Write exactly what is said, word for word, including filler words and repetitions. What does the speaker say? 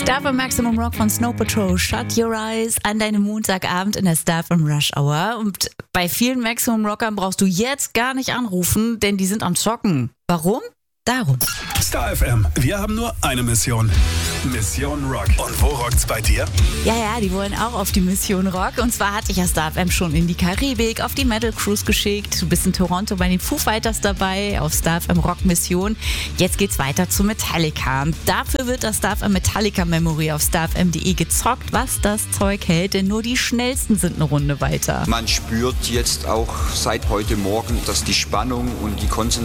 Star F M Maximum Rock von Snow Patrol, Shut Your Eyes an deinem Montagabend in der Star F M Rush Hour. Und bei vielen Maximum Rockern brauchst du jetzt gar nicht anrufen, denn die sind am Zocken. Warum? Darum. Star F M, wir haben nur eine Mission. Mission Rock. Und wo rockt's bei dir? Ja, ja, die wollen auch auf die Mission Rock. Und zwar hatte ich ja Star F M schon in die Karibik, auf die Metal Cruise geschickt. Du bist in Toronto bei den Foo Fighters dabei, auf Star F M Rock Mission. Jetzt geht's weiter zu Metallica. Dafür wird das Star F M Metallica Memory auf star f m punkt d e gezockt, was das Zeug hält, denn nur die Schnellsten sind eine Runde weiter. Man spürt jetzt auch seit heute Morgen, dass die Spannung und die Konzentration